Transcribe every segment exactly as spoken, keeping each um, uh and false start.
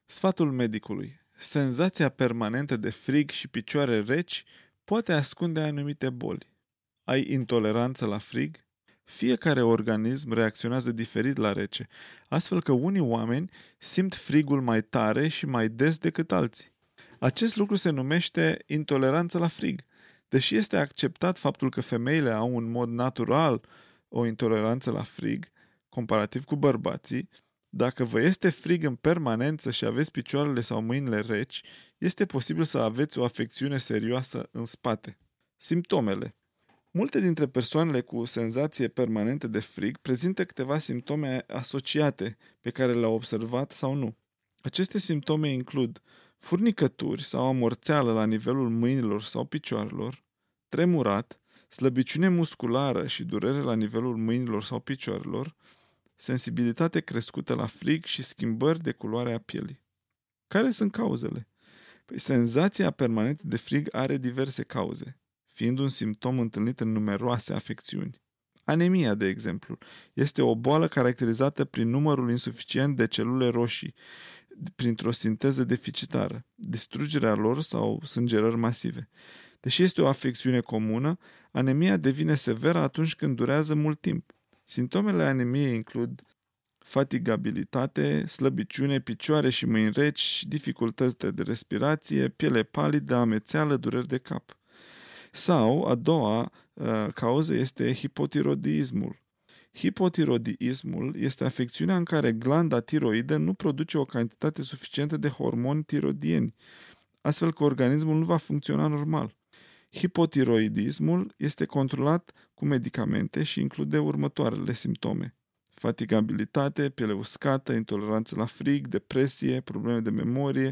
Sfatul medicului. Senzația permanentă de frig și picioare reci poate ascunde anumite boli. Ai intoleranță la frig? Fiecare organism reacționează diferit la rece, astfel că unii oameni simt frigul mai tare și mai des decât alții. Acest lucru se numește intoleranță la frig. Deși este acceptat faptul că femeile au în mod natural o intoleranță la frig, comparativ cu bărbații, dacă vă este frig în permanență și aveți picioarele sau mâinile reci, este posibil să aveți o afecțiune serioasă în spate. Simptomele. Multe dintre persoanele cu senzație permanentă de frig prezintă câteva simptome asociate pe care le-au observat sau nu. Aceste simptome includ furnicături sau amorțeală la nivelul mâinilor sau picioarelor, tremurat, slăbiciune musculară și durere la nivelul mâinilor sau picioarelor, sensibilitate crescută la frig și schimbări de culoare a pielii. Care sunt cauzele? Păi, senzația permanentă de frig are diverse cauze, fiind un simptom întâlnit în numeroase afecțiuni. Anemia, de exemplu, este o boală caracterizată prin numărul insuficient de celule roșii, printr-o sinteză deficitară, distrugerea lor sau sângerări masive. Deși este o afecțiune comună, anemia devine severă atunci când durează mult timp. Simptomele anemiei includ fatigabilitate, slăbiciune, picioare și mâini reci, dificultăți de respirație, piele palidă, amețeală, dureri de cap. Sau, a doua uh, cauză este hipotiroidismul. Hipotiroidismul este afecțiunea în care glanda tiroidă nu produce o cantitate suficientă de hormoni tiroidieni, astfel că organismul nu va funcționa normal. Hipotiroidismul este controlat cu medicamente și include următoarele simptome: fatigabilitate, piele uscată, intoleranță la frig, depresie, probleme de memorie,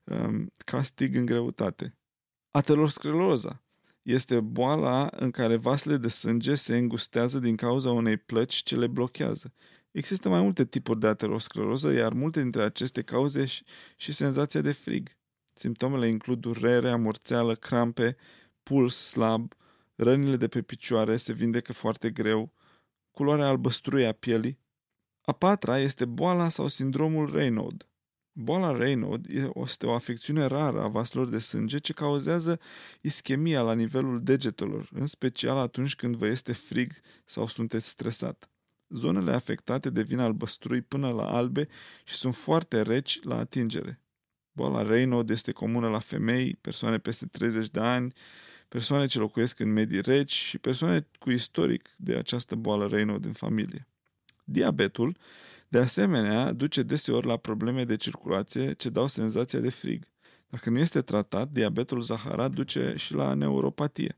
castig în greutate. Ateroscleroza este boala în care vasele de sânge se îngustează din cauza unei plăci ce le blochează. Există mai multe tipuri de ateroscleroză, iar multe dintre aceste cauze și, și senzația de frig. Simptomele includ durere, amorțeală, crampe, puls slab, rănile de pe picioare se vindecă foarte greu, culoarea albăstruie a pielii. A patra este boala sau sindromul Raynaud. Boala Raynaud este o afecțiune rară a vaselor de sânge ce cauzează ischemia la nivelul degetelor, în special atunci când vă este frig sau sunteți stresat. Zonele afectate devin albăstrui până la albe și sunt foarte reci la atingere. Boala Raynaud este comună la femei, persoane peste treizeci de ani, persoane ce locuiesc în medii reci și persoane cu istoric de această boală Raynaud în familie. Diabetul, de asemenea, duce deseori la probleme de circulație ce dau senzația de frig. Dacă nu este tratat, diabetul zaharat duce și la neuropatie.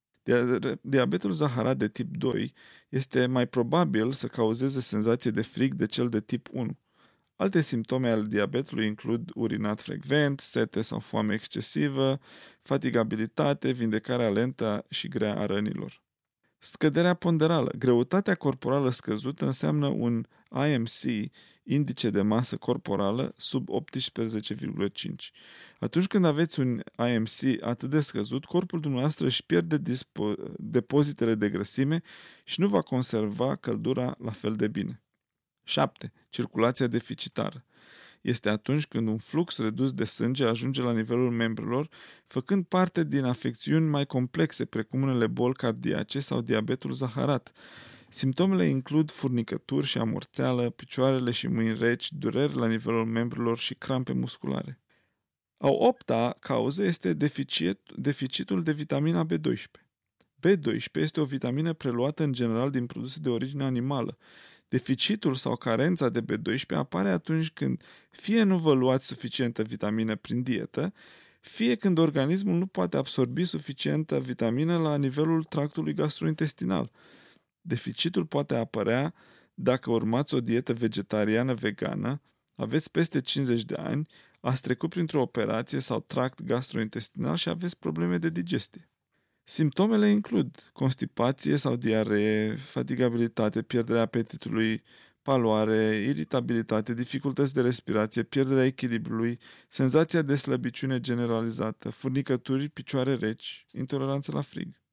Diabetul zaharat de tip doi este mai probabil să cauzeze senzație de frig de cel de tip unu. Alte simptome ale diabetului includ urinat frecvent, sete sau foame excesivă, fatigabilitate, vindecarea lentă și grea a rănilor. Scăderea ponderală. Greutatea corporală scăzută înseamnă un I M C, indice de masă corporală, sub optsprezece virgulă cinci. Atunci când aveți un I M C atât de scăzut, corpul dumneavoastră își pierde dispo- depozitele de grăsime și nu va conserva căldura la fel de bine. șapte. Circulația deficitară. Este atunci când un flux redus de sânge ajunge la nivelul membrelor, făcând parte din afecțiuni mai complexe, precum unele boli cardiace sau diabetul zaharat. Simptomele includ furnicături și amorțeală, picioarele și mâini reci, dureri la nivelul membrelor și crampe musculare. A opta cauză este deficit, deficitul de vitamina B doisprezece. B doisprezece este o vitamină preluată în general din produse de origine animală. Deficitul sau carența de B doisprezece apare atunci când fie nu vă luați suficientă vitamină prin dietă, fie când organismul nu poate absorbi suficientă vitamină la nivelul tractului gastrointestinal. Deficitul poate apărea dacă urmați o dietă vegetariană-vegană, aveți peste cincizeci de ani, ați trecut printr-o operație sau tract gastrointestinal și aveți probleme de digestie. Simptomele includ constipație sau diaree, fatigabilitate, pierderea apetitului, paloare, iritabilitate, dificultăți de respirație, pierderea echilibrului, senzația de slăbiciune generalizată, furnicături, picioare reci, intoleranță la frig.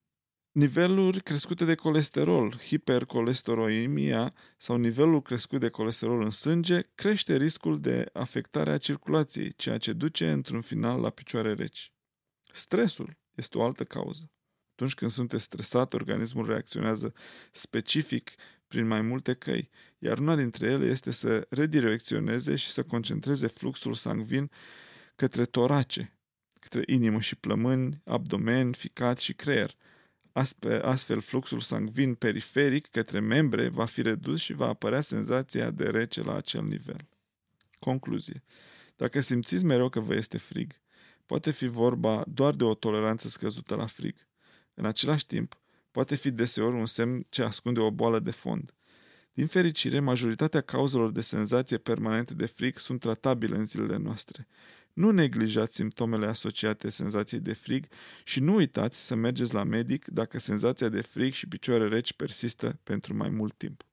Niveluri crescute de colesterol, hipercolesterolemia sau nivelul crescut de colesterol în sânge crește riscul de afectare a circulației, ceea ce duce într-un final la picioare reci. Stresul este o altă cauză. Atunci când sunteți stresat, organismul reacționează specific prin mai multe căi, iar una dintre ele este să redirecționeze și să concentreze fluxul sanguin către torace, către inimă și plămâni, abdomen, ficat și creier. Astfel, fluxul sanguin periferic către membre va fi redus și va apărea senzația de rece la acel nivel. Concluzie. Dacă simțiți mereu că vă este frig, poate fi vorba doar de o toleranță scăzută la frig. În același timp, poate fi deseori un semn ce ascunde o boală de fond. Din fericire, majoritatea cauzelor de senzație permanente de frig sunt tratabile în zilele noastre. Nu neglijați simptomele asociate senzației de frig și nu uitați să mergeți la medic dacă senzația de frig și picioare reci persistă pentru mai mult timp.